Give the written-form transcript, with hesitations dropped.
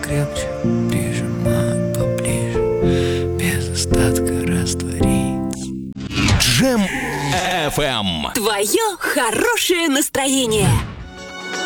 покрепче, прижимаю поближе, без остатка раствориться. Джем FM. Твое хорошее настроение.